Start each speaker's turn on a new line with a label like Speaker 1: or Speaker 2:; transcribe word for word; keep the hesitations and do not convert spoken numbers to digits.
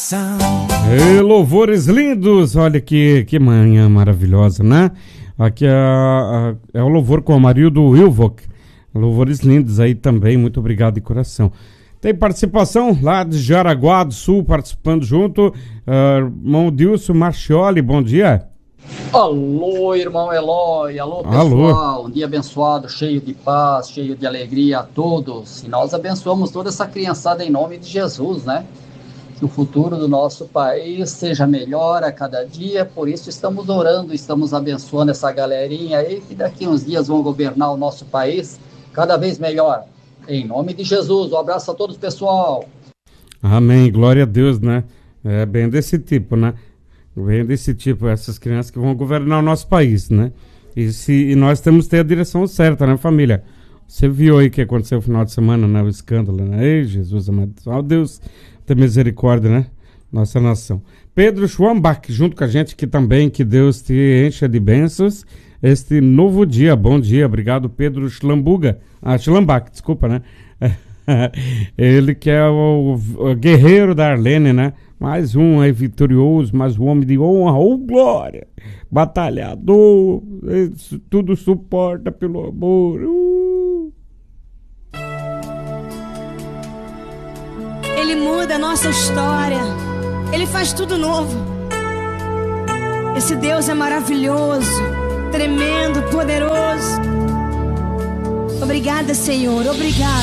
Speaker 1: coração.
Speaker 2: E louvores lindos, olha que, que manhã maravilhosa, né? Aqui é, a, é o louvor com o Amarildo Wilvock. Louvores lindos aí também, muito obrigado de coração. Tem participação lá de Jaraguá do Sul, participando junto, uh, irmão Dilson Marchioli, bom dia.
Speaker 3: Alô, irmão Eloy, alô pessoal, alô. Um dia abençoado, cheio de paz, cheio de alegria a todos. E nós abençoamos toda essa criançada em nome de Jesus, né? Que o futuro do nosso país seja melhor a cada dia, por isso estamos orando, estamos abençoando essa galerinha aí, que daqui uns dias vão governar o nosso país cada vez melhor. Em nome de Jesus, um abraço a todos, pessoal.
Speaker 2: Amém, glória a Deus, né? É bem desse tipo, né? Bem desse tipo, essas crianças que vão governar o nosso país, né? E, se, e nós temos que ter a direção certa, né, família? Você viu aí o que aconteceu no final de semana, né? O escândalo, né? Ei, Jesus amado. Oh, Deus, tem misericórdia, né? Nossa nação. Pedro Schwambach, junto com a gente aqui também, que Deus te encha de bênçãos. Este novo dia, bom dia, obrigado, Pedro Schlambuga. Ah, Schlambach, desculpa, né? Ele que é o, o guerreiro da Arlene, né? Mais um aí vitorioso, mais um homem de honra, ou oh, glória, batalhador, tudo suporta pelo amor. Uh.
Speaker 4: Ele muda a nossa história, Ele faz tudo novo. Esse Deus é maravilhoso, tremendo, poderoso. Obrigada, Senhor, obrigada.